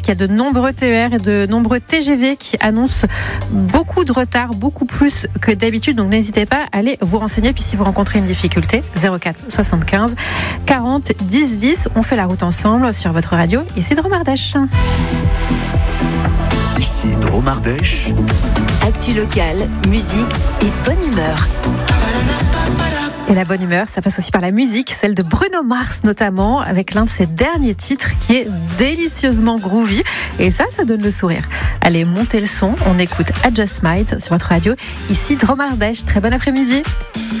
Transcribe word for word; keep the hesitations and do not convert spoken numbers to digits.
qu'il y a de nombreux T E R et de nombreux T G V qui annoncent beaucoup de retard, beaucoup plus que d'habitude. Donc n'hésitez pas à aller vous renseigner. Puis si vous rencontrez une difficulté, zéro quatre soixante-quinze quarante dix dix. On fait la route ensemble sur votre radio. Ici Dromardèche. Ici Dromardèche. Actu locale, musique et bonne humeur. Et la bonne humeur, ça passe aussi par la musique, celle de Bruno Mars notamment, avec l'un de ses derniers titres qui est délicieusement groovy. Et ça, ça donne le sourire. Allez, montez le son, on écoute I Just Might sur votre radio. Ici Dromardèche, très bon après-midi.